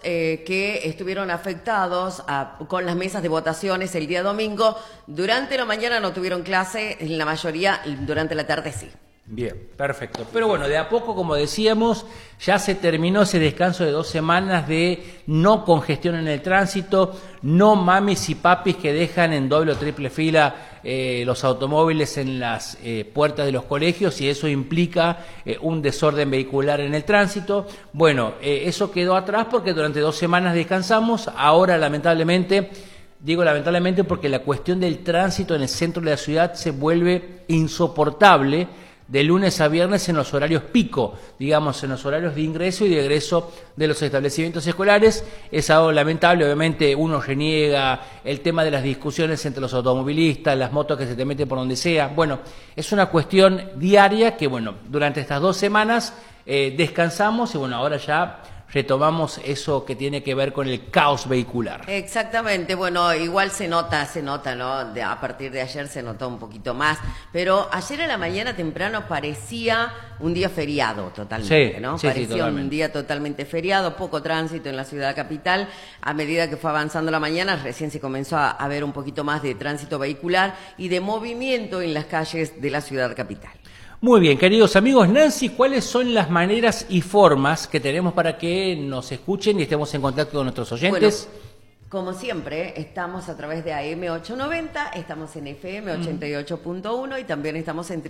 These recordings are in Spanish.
que estuvieron afectados con las mesas de votaciones el día domingo. Durante la mañana no tuvieron clase, la mayoría durante la tarde sí. Bien, perfecto. Pero bueno, de a poco, como decíamos, ya se terminó ese descanso de 2 semanas de no congestión en el tránsito, no mamis y papis que dejan en doble o triple fila los automóviles en las puertas de los colegios, y eso implica un desorden vehicular en el tránsito. Bueno, eso quedó atrás porque durante 2 semanas descansamos. Ahora, lamentablemente, digo lamentablemente porque la cuestión del tránsito en el centro de la ciudad se vuelve insoportable de lunes a viernes en los horarios pico, digamos, en los horarios de ingreso y de egreso de los establecimientos escolares. Es algo lamentable. Obviamente uno reniega el tema de las discusiones entre los automovilistas, las motos que se te meten por donde sea. Bueno, es una cuestión diaria que, bueno, durante estas 2 semanas descansamos y, bueno, ahora ya retomamos eso que tiene que ver con el caos vehicular. Exactamente, bueno, igual se nota, ¿no? A partir de ayer se notó un poquito más, pero ayer a la mañana temprano parecía un día feriado totalmente, sí, ¿no? Sí, parecía totalmente. un día totalmente feriado, poco tránsito en la ciudad capital. A medida que fue avanzando la mañana, recién se comenzó a ver un poquito más de tránsito vehicular y de movimiento en las calles de la ciudad capital. Muy bien, queridos amigos. Nancy, ¿cuáles son las maneras y formas que tenemos para que nos escuchen y estemos en contacto con nuestros oyentes? Bueno, como siempre, estamos a través de AM890, estamos en FM 88.1 y también estamos en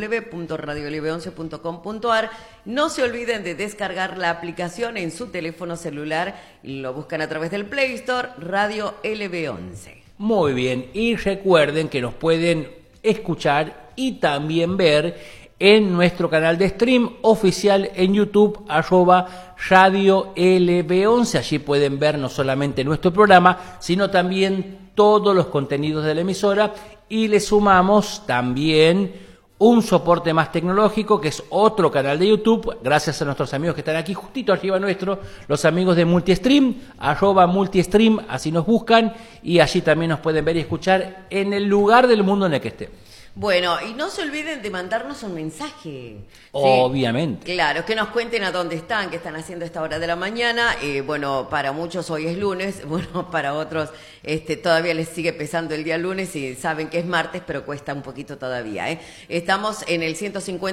www.radiolb11.com.ar. No se olviden de descargar la aplicación en su teléfono celular, lo buscan a través del Play Store, Radio LB11. Muy bien, y recuerden que nos pueden escuchar y también ver en nuestro canal de stream oficial en YouTube, @Radio LB11. Allí pueden ver no solamente nuestro programa, sino también todos los contenidos de la emisora, y le sumamos también un soporte más tecnológico, que es otro canal de YouTube, gracias a nuestros amigos que están aquí justito arriba nuestro, los amigos de Multistream, @Multistream, así nos buscan, y allí también nos pueden ver y escuchar en el lugar del mundo en el que estén. Bueno, y no se olviden de mandarnos un mensaje. Obviamente. Sí, claro, que nos cuenten a dónde están, qué están haciendo a esta hora de la mañana. Bueno, para muchos hoy es lunes, bueno, para otros todavía les sigue pesando el día lunes y saben que es martes, pero cuesta un poquito todavía. Estamos en el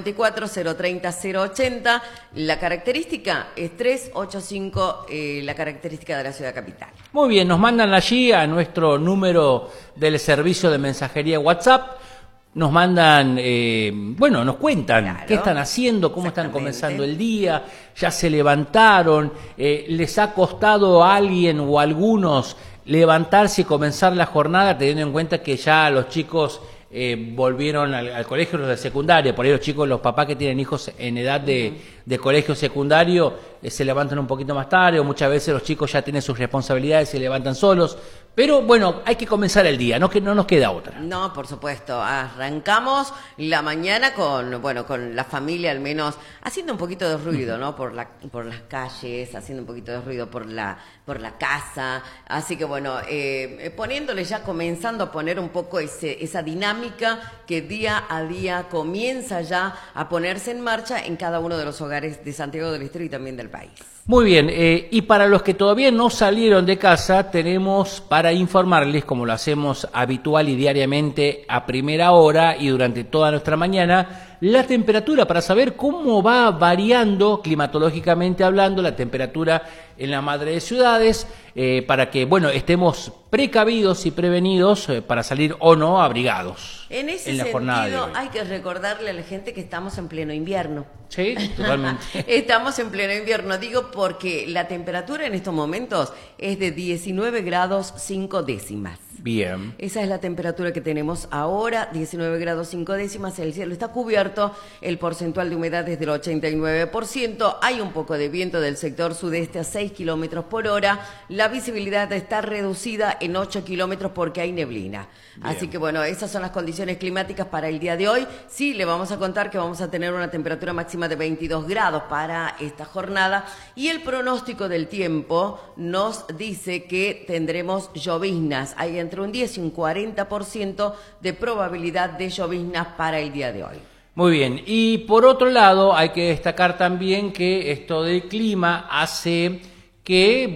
154-030-080. La característica es 385, la característica de la ciudad capital. Muy bien, nos mandan allí a nuestro número del servicio de mensajería WhatsApp. Nos mandan, nos cuentan, claro, qué están haciendo, cómo están comenzando el día, ya se levantaron, les ha costado a alguien o a algunos levantarse y comenzar la jornada, teniendo en cuenta que ya los chicos volvieron al colegio, los de secundaria. Por ahí los chicos, los papás que tienen hijos en edad de colegio secundario, se levantan un poquito más tarde, o muchas veces los chicos ya tienen sus responsabilidades y se levantan solos. Pero bueno, hay que comenzar el día, no, que no nos queda otra. No, por supuesto. Arrancamos la mañana con la familia, al menos haciendo un poquito de ruido, ¿no? Por las calles, haciendo un poquito de ruido por la casa. Así que bueno, poniéndole ya, comenzando a poner un poco esa dinámica que día a día comienza ya a ponerse en marcha en cada uno de los hogares de Santiago del Estero y también del país. Muy bien, y para los que todavía no salieron de casa, tenemos para informarles, como lo hacemos habitual y diariamente a primera hora y durante toda nuestra mañana, la temperatura, para saber cómo va variando climatológicamente hablando la temperatura en la madre de ciudades, para que estemos precavidos y prevenidos para salir o no abrigados. En ese la jornada de hoy. Hay que recordarle a la gente que estamos en pleno invierno. Sí, totalmente. Estamos en pleno invierno, digo, porque la temperatura en estos momentos es de 19 grados 5 décimas. Bien. Esa es la temperatura que tenemos ahora, 19 grados 5 décimas, el cielo está cubierto, el porcentual de humedad es del 89%, hay un poco de viento del sector sudeste a 6 kilómetros por hora, la visibilidad está reducida en 8 kilómetros porque hay neblina. Bien. Así que bueno, esas son las condiciones climáticas para el día de hoy. Sí, le vamos a contar que vamos a tener una temperatura máxima de 22 grados para esta jornada, y el pronóstico del tiempo nos dice que tendremos lloviznas, hay entre un 10 y un 40% de probabilidad de lloviznas para el día de hoy. Muy bien, y por otro lado hay que destacar también que esto del clima hace que